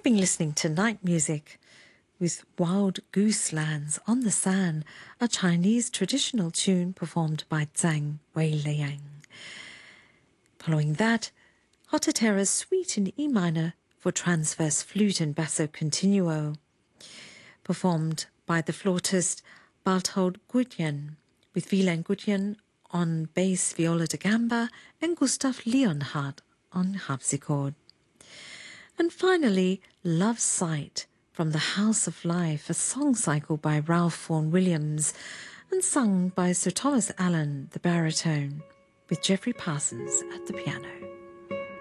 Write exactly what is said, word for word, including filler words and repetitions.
You've been listening to Night Music with Wild Goose Lands on the Sand, a Chinese traditional tune performed by Zhang Weiliang. Following that, Hottatera's Suite in E minor for transverse flute and basso continuo, performed by the flautist Barthold Gudjon, with Wieland Gudjon on bass viola da gamba and Gustav Leonhardt on harpsichord. And finally, Love Sight from The House of Life, a song cycle by Ralph Vaughan Williams and sung by Sir Thomas Allen, the baritone, with Geoffrey Parsons at the piano.